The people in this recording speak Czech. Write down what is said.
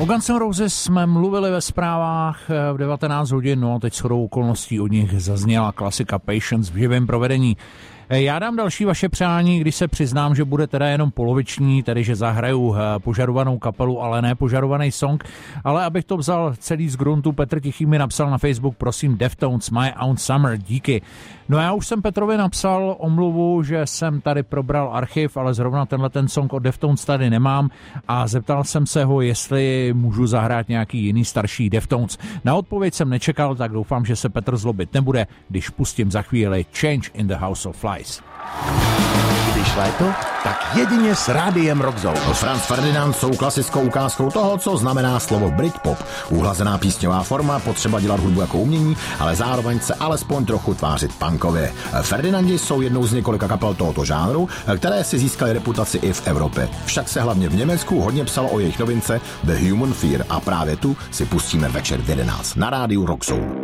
O Guns N' Roses jsme mluvili ve zprávách v 19 hodin, no a teď shodou okolností od nich zazněla klasika Patience v živém provedení. Já dám další vaše přání, když se přiznám, že bude teda jenom poloviční, tedy že zahraju požadovanou kapelu, ale ne požadovaný song, ale abych to vzal celý z gruntu, Petr Tichý mi napsal na Facebook, prosím, Deftones, My Own Summer, díky. No já už jsem Petrovi napsal omluvu, že jsem tady probral archiv, ale zrovna tenhle ten song od Deftones tady nemám a zeptal jsem se ho, jestli můžu zahrát nějaký jiný starší Deftones. Na odpověď jsem nečekal, tak doufám, že se Petr zlobit nebude, když pustím za chvíli Change in the House of Flies. Když léto, tak jedině s Rádiem Rockzone. Franz Ferdinand jsou klasickou ukázkou toho, co znamená slovo Britpop. Uhlazená písňová forma, potřeba dělat hudbu jako umění, ale zároveň se alespoň trochu tvářit punkově. Ferdinandi jsou jednou z několika kapel tohoto žánru, které si získaly reputaci i v Evropě. Však se hlavně v Německu hodně psalo o jejich novince The Human Fear a právě tu si pustíme večer v 11 na rádiu Rockzone.